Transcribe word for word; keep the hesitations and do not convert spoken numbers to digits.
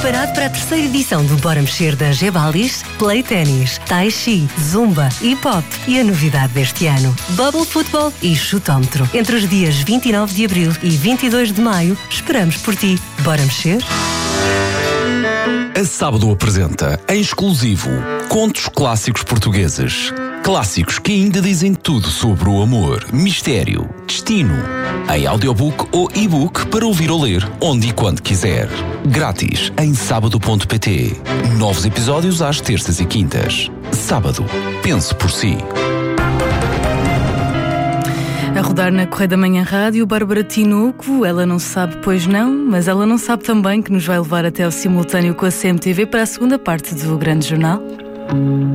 Preparado para a terceira edição do Bora Mexer da Gebalis? Play Tennis, Tai Chi, Zumba, Hip Hop e a novidade deste ano, Bubble Football e Chutómetro. Entre os dias vinte e nove de abril e vinte e dois de maio, esperamos por ti. Bora Mexer? A Sábado apresenta, em exclusivo, contos clássicos portugueses. Clássicos que ainda dizem tudo sobre o amor, mistério, destino. Em audiobook ou e-book para ouvir ou ler, onde e quando quiser. Grátis em sábado ponto pt. Novos episódios às terças e quintas. Sábado. Pense por si. A rodar na Correio da Manhã Rádio, Bárbara Tinoco. Ela não sabe, pois não, mas ela não sabe também que nos vai levar até ao simultâneo com a C M T V para a segunda parte do Grande Jornal.